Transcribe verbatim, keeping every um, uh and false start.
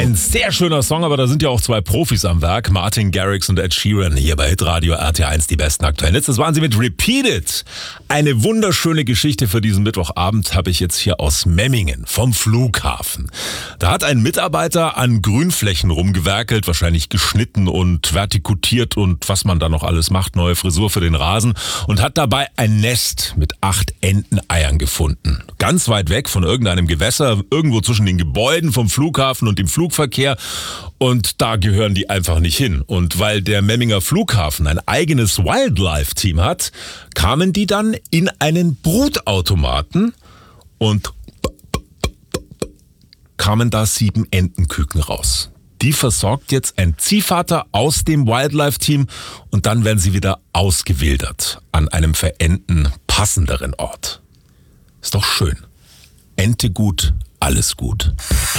Ein sehr schöner Song, aber da sind ja auch zwei Profis am Werk. Martin Garrix und Ed Sheeran hier bei Hitradio R T eins, die besten aktuellen Hits. Das waren sie mit Repeat It. Eine wunderschöne Geschichte für diesen Mittwochabend habe ich jetzt hier aus Memmingen vom Flughafen. Da hat ein Mitarbeiter an Grünflächen rumgewerkelt, wahrscheinlich geschnitten und vertikutiert und was man da noch alles macht, neue Frisur für den Rasen, und hat dabei ein Nest mit acht Enteneiern gefunden. Ganz weit weg von irgendeinem Gewässer, irgendwo zwischen den Gebäuden vom Flughafen und dem Flugverkehr, und da gehören die einfach nicht hin. Und weil der Memminger Flughafen ein eigenes Wildlife-Team hat, kamen die dann in einen Brutautomaten und kamen da sieben Entenküken raus. Die versorgt jetzt ein Ziehvater aus dem Wildlife-Team und dann werden sie wieder ausgewildert an einem für Enten passenderen Ort. Ist doch schön. Ente gut, alles gut.